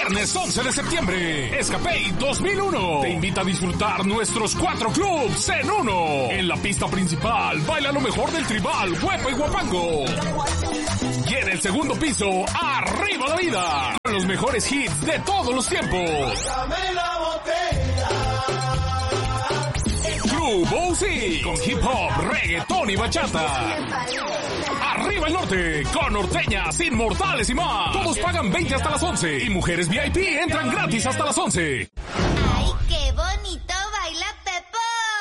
Viernes 11 de septiembre, Escapade 2001 te invita a disfrutar nuestros 4 clubs en uno. En la pista principal, baila lo mejor del tribal, huepa y guapango. Y en el segundo piso, arriba la vida, con los mejores hits de todos los tiempos. Club OC, con hip hop, reggaetón y bachata. Arriba el norte, con norteñas, inmortales y más. Todos pagan 20 hasta las 11 y mujeres VIP entran gratis hasta las 11.